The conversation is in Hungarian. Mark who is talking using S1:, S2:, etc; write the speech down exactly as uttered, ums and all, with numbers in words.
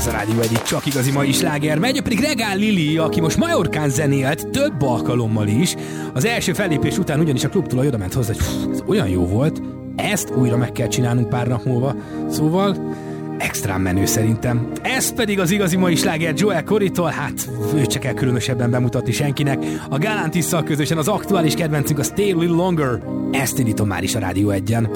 S1: Ez a Rádió egyik csak igazi mai sláger megy, pedig Regál Lili, aki most Majorkán zenélt több alkalommal is. Az első fellépés után ugyanis a klubtulaj oda ment hozzá, hogy pff, ez olyan jó volt, ezt újra meg kell csinálnunk pár nap múlva. Szóval extrán menő szerintem. Ez pedig az igazi mai sláger Joel Corrytól, hát őt se kell különösebben bemutatni senkinek. A Galantisszal közösen az aktuális kedvencünk a Stay a Little Longer. Ezt indítom már is a Rádió egyen.